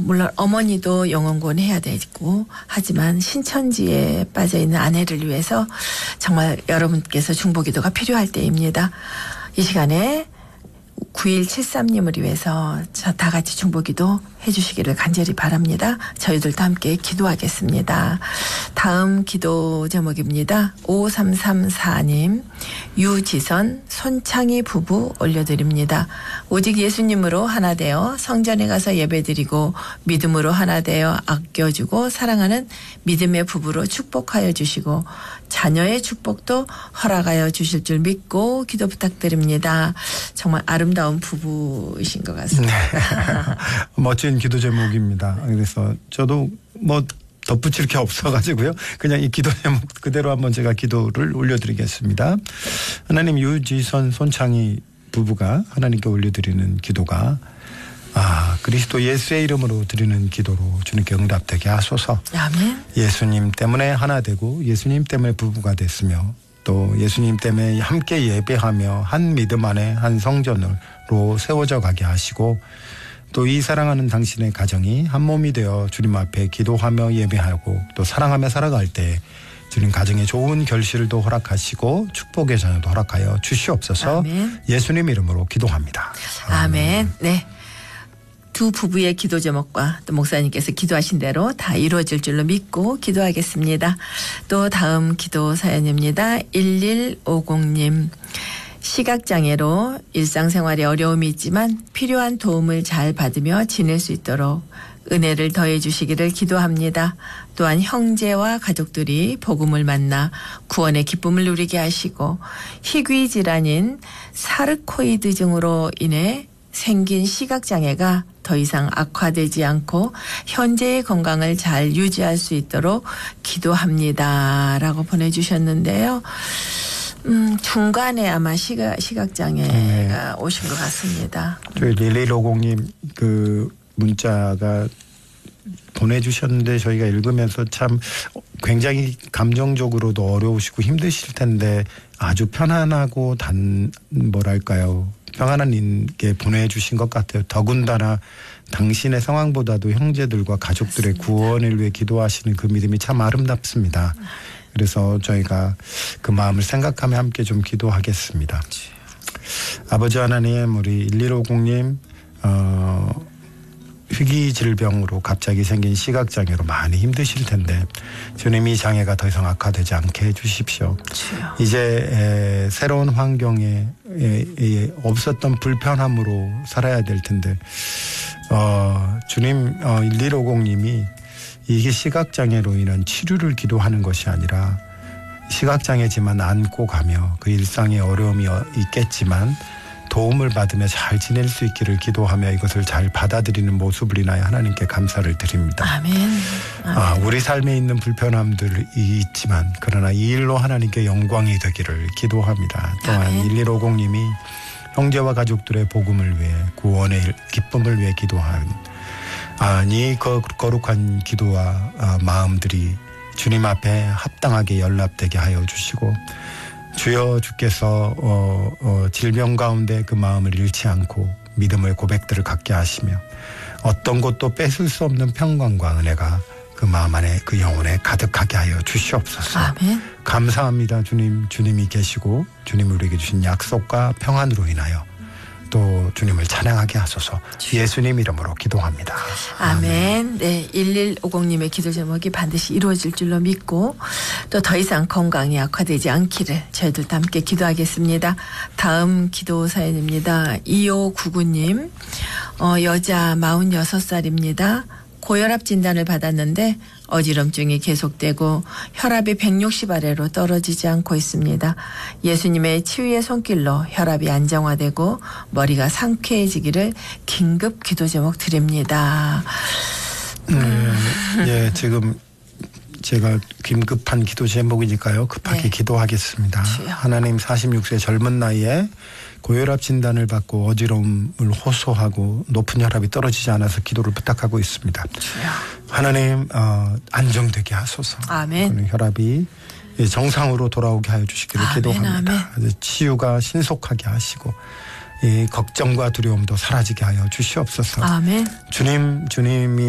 물론 어머니도 영혼구원 해야 되고 하지만 신천지에 빠져있는 아내를 위해서 정말 여러분께서 중보기도가 필요할 때입니다. 이 시간에 9173님을 위해서 다 같이 중보기도 해주시기를 간절히 바랍니다. 저희들도 함께 기도하겠습니다. 다음 기도 제목입니다. 5334님 유지선 손창희 부부 올려드립니다. 오직 예수님으로 하나 되어 성전에 가서 예배드리고 믿음으로 하나 되어 아껴주고 사랑하는 믿음의 부부로 축복하여 주시고 자녀의 축복도 허락하여 주실 줄 믿고 기도 부탁드립니다. 정말 아름다운 부부이신 것 같습니다. 네. 멋진 기도 제목입니다. 그래서 저도 뭐 덧붙일 게 없어가지고요. 그냥 이 기도 제목 그대로 한번 제가 기도를 올려드리겠습니다. 하나님 유지선 손창희 부부가 하나님께 올려드리는 기도가 그리스도 예수의 이름으로 드리는 기도로 주님께 응답되게 하소서. 아멘. 예수님 때문에 하나 되고 예수님 때문에 부부가 됐으며 또 예수님 때문에 함께 예배하며 한 믿음 안에 한 성전으로 세워져 가게 하시고 또 이 사랑하는 당신의 가정이 한 몸이 되어 주님 앞에 기도하며 예배하고 또 사랑하며 살아갈 때 주님 가정에 좋은 결실도 허락하시고 축복의 자녀도 허락하여 주시옵소서. 아멘. 예수님 이름으로 기도합니다. 아멘. 네. 두 부부의 기도 제목과 또 목사님께서 기도하신 대로 다 이루어질 줄로 믿고 기도하겠습니다. 또 다음 기도 사연입니다. 1150님. 시각장애로 일상생활에 어려움이 있지만 필요한 도움을 잘 받으며 지낼 수 있도록 은혜를 더해 주시기를 기도합니다. 또한 형제와 가족들이 복음을 만나 구원의 기쁨을 누리게 하시고 희귀 질환인 사르코이드증으로 인해 생긴 시각장애가 더 이상 악화되지 않고 현재의 건강을 잘 유지할 수 있도록 기도합니다. 라고 보내주셨는데요. 중간에 아마 시각장애가 오신 것 같습니다. 저희 1150님 그 문자가 보내주셨는데 저희가 읽으면서 참 굉장히 감정적으로도 어려우시고 힘드실 텐데 아주 편안하고 뭐랄까요. 평안한 게 보내주신 것 같아요. 더군다나 당신의 상황보다도 형제들과 가족들의 맞습니다. 구원을 위해 기도하시는 그 믿음이 참 아름답습니다. 그래서 저희가 그 마음을 생각하며 함께 좀 기도하겠습니다. 아버지 하나님 우리 1150님 희귀 질병으로 갑자기 생긴 시각장애로 많이 힘드실 텐데 주님 이 장애가 더 이상 악화되지 않게 해주십시오. 이제 새로운 환경에 없었던 불편함으로 살아야 될 텐데 주님 1150님이 이게 시각장애로 인한 치료를 기도하는 것이 아니라 시각장애지만 안고 가며 그 일상의 어려움이 있겠지만 도움을 받으며 잘 지낼 수 있기를 기도하며 이것을 잘 받아들이는 모습을 인하여 하나님께 감사를 드립니다. 아멘. 아멘. 우리 삶에 있는 불편함들이 있지만 그러나 이 일로 하나님께 영광이 되기를 기도합니다. 또한 아멘. 1150님이 형제와 가족들의 복음을 위해 구원의 기쁨을 위해 기도한 이 거룩한 기도와 마음들이 주님 앞에 합당하게 연락되게 하여 주시고 주여 주께서 질병 가운데 그 마음을 잃지 않고 믿음의 고백들을 갖게 하시며 어떤 것도 뺏을 수 없는 평강과 은혜가 그 마음 안에 그 영혼에 가득하게 하여 주시옵소서. 아멘. 감사합니다. 주님이 계시고 주님 우리에게 주신 약속과 평안으로 인하여 또 주님을 찬양하게 하소서. 예수님 이름으로 기도합니다. 아멘. 네, 1150님의 기도 제목이 반드시 이루어질 줄로 믿고 또 더 이상 건강이 악화되지 않기를 저희들도 함께 기도하겠습니다. 다음 기도 사연입니다. 2599님 여자 46살입니다. 고혈압 진단을 받았는데 어지럼증이 계속되고 혈압이 160 아래로 떨어지지 않고 있습니다. 예수님의 치유의 손길로 혈압이 안정화되고 머리가 상쾌해지기를 긴급 기도 제목 드립니다. 예, 지금 제가 긴급한 기도 제목이니까요. 급하게 기도하겠습니다. 하나님 46세 젊은 나이에 고혈압 진단을 받고 어지러움을 호소하고 높은 혈압이 떨어지지 않아서 기도를 부탁하고 있습니다. 하나님 안정되게 하소서. 아멘. 혈압이 정상으로 돌아오게 하여 주시기를 기도합니다. 아멘. 치유가 신속하게 하시고 이 걱정과 두려움도 사라지게 하여 주시옵소서. 아멘. 주님이